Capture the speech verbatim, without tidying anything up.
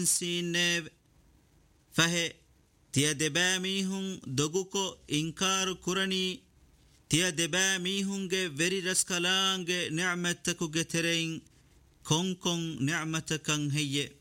سينيف فهي تيا دباميهم دوغوكو إنكار كوراني تيا دباميهم فيري رسكالانج نعمتكو جترين كون كون نعمتكن هي